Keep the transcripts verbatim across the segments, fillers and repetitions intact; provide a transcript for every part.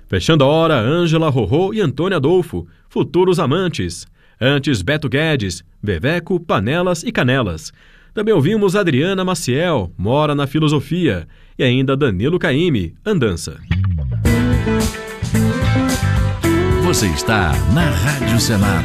Fechando a hora, Ângela Rorô e Antônio Adolfo, futuros amantes. Antes, Beto Guedes, Veveco, Panelas e Canelas. Também ouvimos Adriana Maciel, Mora na Filosofia. E ainda Danilo Caymmi, Andança. Você está na Rádio Senado.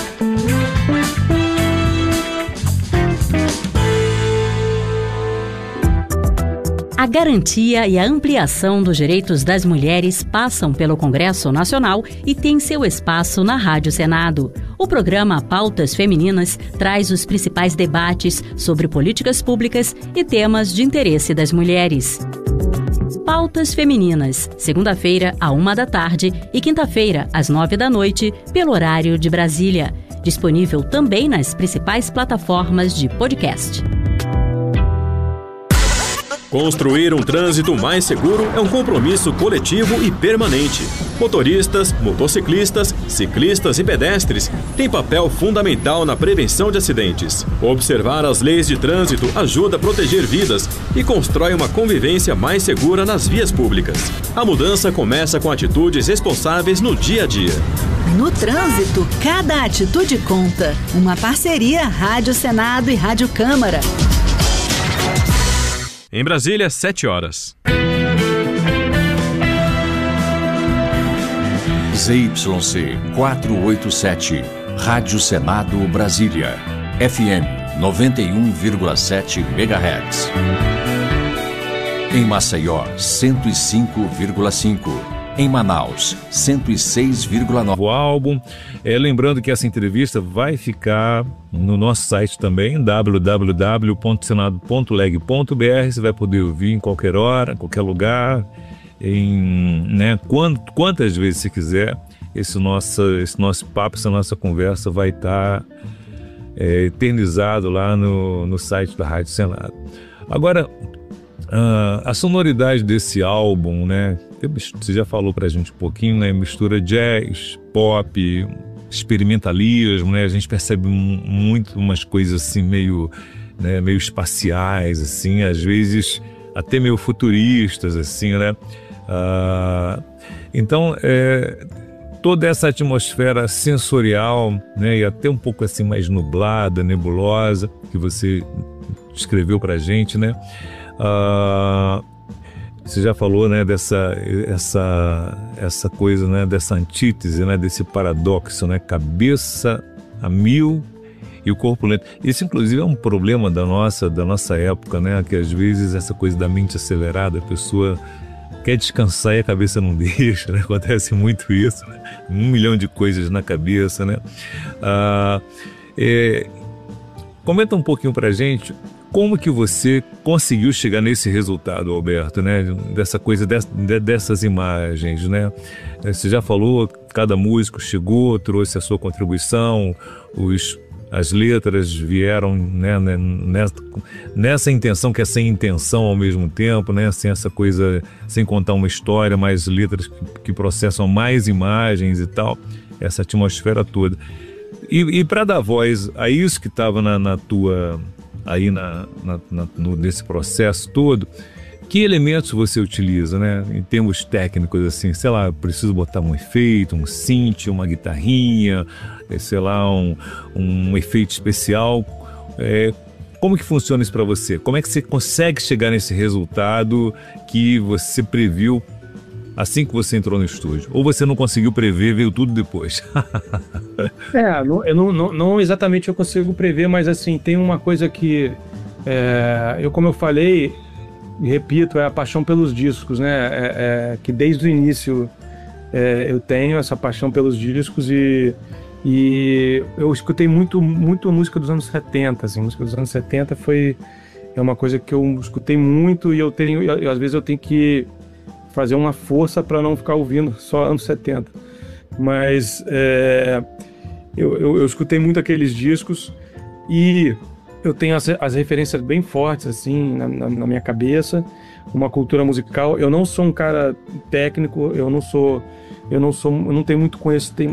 A garantia e a ampliação dos direitos das mulheres passam pelo Congresso Nacional e tem seu espaço na Rádio Senado. O programa Pautas Femininas traz os principais debates sobre políticas públicas e temas de interesse das mulheres. Pautas Femininas, segunda-feira, à uma da tarde e quinta-feira, às nove da noite, pelo horário de Brasília. Disponível também nas principais plataformas de podcast. Construir um trânsito mais seguro é um compromisso coletivo e permanente. Motoristas, motociclistas, ciclistas e pedestres têm papel fundamental na prevenção de acidentes. Observar as leis de trânsito ajuda a proteger vidas e constrói uma convivência mais segura nas vias públicas. A mudança começa com atitudes responsáveis no dia a dia. No trânsito, cada atitude conta. Uma parceria Rádio Senado e Rádio Câmara. Em Brasília, sete horas. Z Y C quatrocentos e oitenta e sete, Rádio Senado Brasília, F M noventa e um vírgula sete megahertz. Em Maceió, cento e cinco vírgula cinco. Em Manaus, cento e seis vírgula nove. O álbum, é, lembrando que essa entrevista vai ficar no nosso site também, w w w ponto senado ponto leg ponto b r. Você vai poder ouvir em qualquer hora, qualquer lugar, em, né, quant, quantas vezes você quiser. Esse nosso, esse nosso papo, essa nossa conversa vai estar é, eternizado lá no, no site da Rádio Senado. Agora, Uh, a sonoridade desse álbum, né? Você já falou pra gente um pouquinho, né? Mistura jazz, pop, experimentalismo, né? A gente percebe muito umas coisas assim meio, né? meio espaciais, assim, às vezes até meio futuristas, assim, né? Uh, então, é, toda essa atmosfera sensorial, né? E até um pouco assim mais nublada, nebulosa, que você descreveu pra gente, né? Uh, você já falou, né, dessa essa, essa coisa, né, dessa antítese, né, desse paradoxo, né, cabeça a mil e o corpo lento. Isso, inclusive, é um problema da nossa, da nossa época, né, que às vezes essa coisa da mente acelerada, a pessoa quer descansar e a cabeça não deixa, né? Acontece muito isso, né? Um milhão de coisas na cabeça, né? Uh, é, comenta um pouquinho pra gente como que você conseguiu chegar nesse resultado, Alberto, né? Dessa coisa, dessas imagens, né? Você já falou, cada músico chegou, trouxe a sua contribuição, os, as letras vieram, né, nessa, nessa intenção que é sem intenção ao mesmo tempo, né? Sem essa coisa, sem contar uma história, mas letras que, que processam mais imagens e tal, essa atmosfera toda. E, e para dar voz a isso que estava na, na tua... aí na, na, na, no, nesse processo todo, que elementos você utiliza, né? Em termos técnicos, assim, sei lá, preciso botar um efeito, um synth, uma guitarrinha, sei lá, um, um efeito especial. É, como que funciona isso para você? Como é que você consegue chegar nesse resultado que você previu assim que você entrou no estúdio? Ou você não conseguiu prever, veio tudo depois? É, não, eu não, não, não exatamente eu consigo prever, mas assim, tem uma coisa que, é, eu como eu falei, e repito, é a paixão pelos discos, né? É, é, que desde o início é, eu tenho essa paixão pelos discos e, e eu escutei muito, muito a música dos anos setenta, assim, a música dos anos setenta foi é uma coisa que eu escutei muito e eu tenho, eu, às vezes eu tenho que fazer uma força para não ficar ouvindo só anos setenta. Mas é, eu, eu, eu escutei muito aqueles discos e eu tenho as, as referências bem fortes assim na, na, na minha cabeça, uma cultura musical. Eu não sou um cara técnico, eu não sou, eu não sou, eu não tenho muito conhecimento,